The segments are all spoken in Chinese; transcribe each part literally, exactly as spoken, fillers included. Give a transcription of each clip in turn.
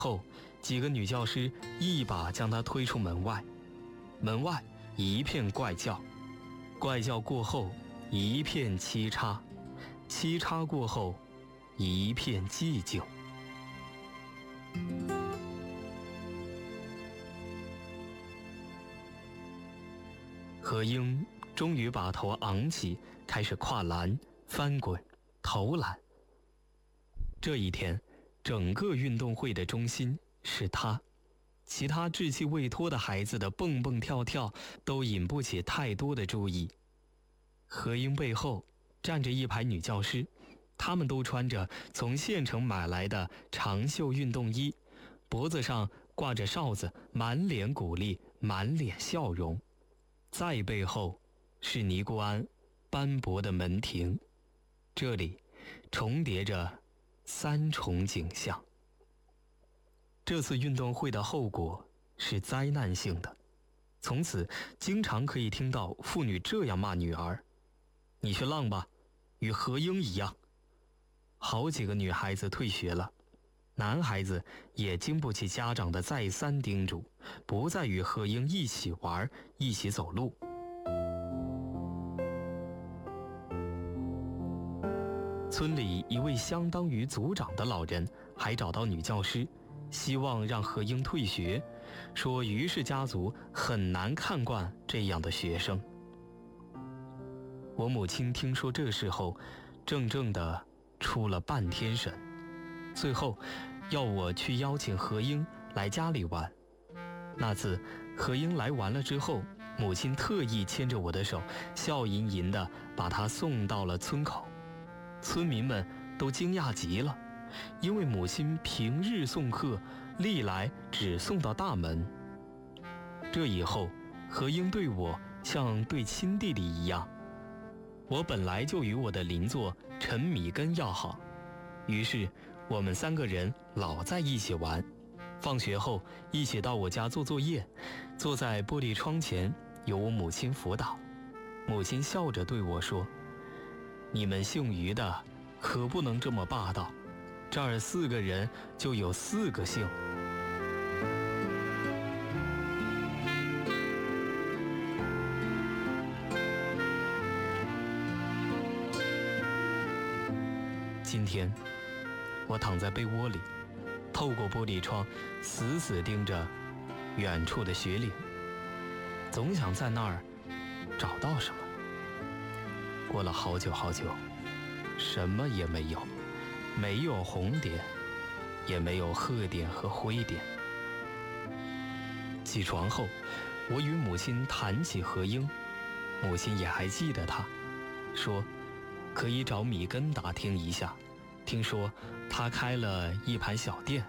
后，几个女教师一把将她推出门外，门外一片怪叫，怪叫过后一片沏插，沏插过后一片寂静。何英终于把头昂起，开始跨栏、翻滚、投篮。这一天，整个运动会的中心是他，其他稚气未脱的孩子的蹦蹦跳跳都引不起太多的注意。何英背后站着一排女教师，她们都穿着从县城买来的长袖运动衣，脖子上挂着哨子，满脸鼓励，满脸笑容。再背后是尼姑庵斑驳的门庭，这里重叠着三重景象。这次运动会的后果是灾难性的，从此经常可以听到妇女这样骂女儿：你去浪吧，与何英一样。好几个女孩子退学了，男孩子也经不起家长的再三叮嘱，不再与何英一起玩，一起走路。村里一位相当于组长的老人还找到女教师，希望让何英退学，说于氏家族很难看惯这样的学生。我母亲听说这事后，怔怔地出了半天神，最后要我去邀请何英来家里玩。那次何英来完了之后，母亲特意牵着我的手，笑吟吟地把她送到了村口。村民们都惊讶极了，因为母亲平日送客历来只送到大门。这以后，何英对我像对亲弟弟一样。我本来就与我的邻座陈米根要好，于是我们三个人老在一起玩，放学后一起到我家做作业，坐在玻璃窗前由我母亲辅导。母亲笑着对我说：你们姓于的可不能这么霸道，这儿四个人就有四个姓。今天我躺在被窝里，透过玻璃窗死死盯着远处的雪岭，总想在那儿找到什么。过了好久好久，什么也没有，没有红点，也没有褐点和灰点。起床后，我与母亲谈起何英，母亲也还记得他，说可以找米根打听一下，听说他开了一盘小店。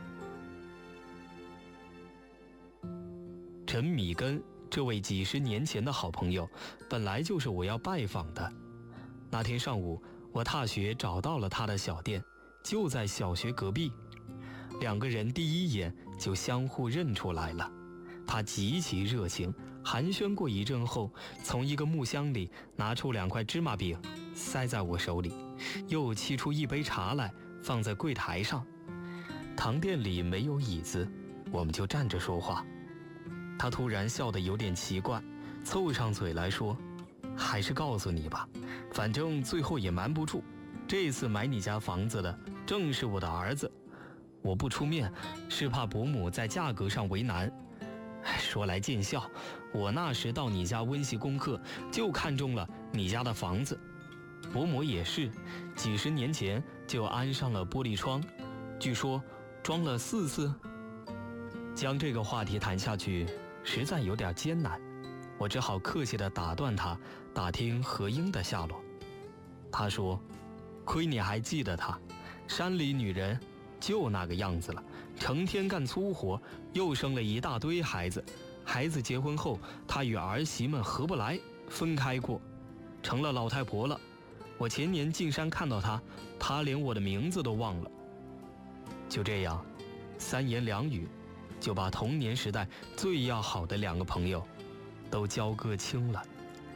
陈米根这位几十年前的好朋友，本来就是我要拜访的。那天上午，我踏雪找到了他的小店，就在小学隔壁。两个人第一眼就相互认出来了。他极其热情，寒暄过一阵后，从一个木箱里拿出两块芝麻饼，塞在我手里，又沏出一杯茶来，放在柜台上。堂店里没有椅子，我们就站着说话。他突然笑得有点奇怪，凑上嘴来说：还是告诉你吧，反正最后也瞒不住，这次买你家房子的正是我的儿子。我不出面，是怕伯母在价格上为难。说来见笑，我那时到你家温习功课，就看中了你家的房子。伯母也是，几十年前就安上了玻璃窗，据说装了四次。将这个话题谈下去，实在有点艰难，我只好客气地打断他，打听何英的下落。他说：亏你还记得他，山里女人就那个样子了，成天干粗活，又生了一大堆孩子。孩子结婚后，他与儿媳们合不来，分开过，成了老太婆了。我前年进山看到她，她连我的名字都忘了。就这样，三言两语就把童年时代最要好的两个朋友都交割清了。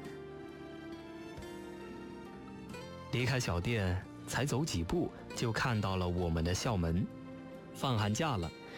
离开小店才走几步，就看到了我们的校门。放寒假了，